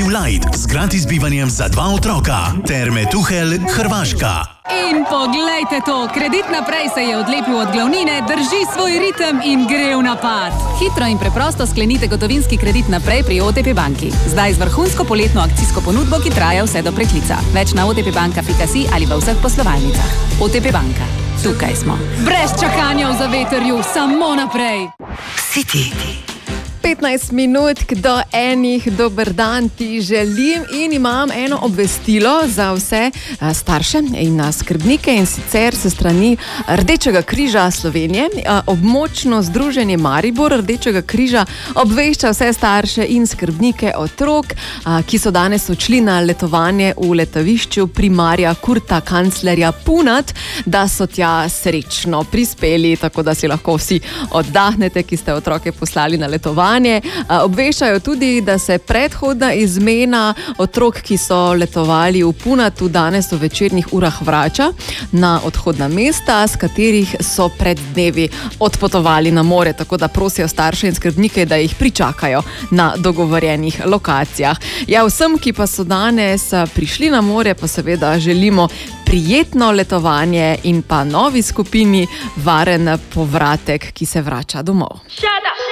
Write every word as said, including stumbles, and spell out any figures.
Exclusive Light z gratis bivanjem za dva otroka. Terme Tuhelj, Hrvaška. In poglejte to, Kredit naprej se je odlepil od glavnine, drži svoj ritem in gre v napad. Hitro in preprosto sklenite gotovinski kredit naprej pri O T P banki. Zdaj z vrhunsko poletno akcijsko ponudbo, ki traja vse do preklica. Več na otpbanka pika si ali v vseh poslovalnicah. O T P banka. Tukaj smo. Brez čakanja v zavetrju, samo naprej. City. petnajst minut do enih, dober dan ti želim in imam eno obvestilo za vse starše in skrbnike, in sicer se strani Rdečega križa Slovenije. Območno združenje Maribor Rdečega križa obvešča vse starše in skrbnike otrok, ki so danes odšli na letovanje v letovišču primarja Kurta kanclerja Punat, da so tja srečno prispeli, tako da si lahko vsi oddahnete, ki ste otroke poslali na letovanje. Obveščajo tudi, da se predhodna izmena otrok, ki so letovali v Punatu, danes v večernih urah vrača na odhodna mesta, s katerih so pred dnevi odpotovali na more, tako da prosijo starše in skrbnike, da jih pričakajo na dogovorjenih lokacijah. Ja, vsem, ki pa so danes prišli na more, pa seveda želimo prijetno letovanje in pa novi skupini varen povratek, ki se vrača domov. Shut up.